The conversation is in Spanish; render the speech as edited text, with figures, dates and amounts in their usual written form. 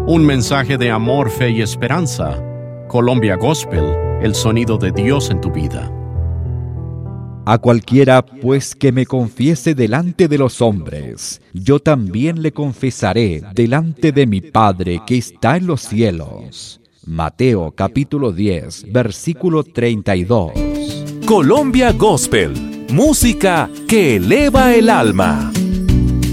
Un mensaje de amor, fe y esperanza. Colombia Gospel, el sonido de Dios en tu vida. A cualquiera, pues, que me confiese delante de los hombres, yo también le confesaré delante de mi Padre que está en los cielos. Mateo capítulo 10, versículo 32. Colombia Gospel, música que eleva el alma.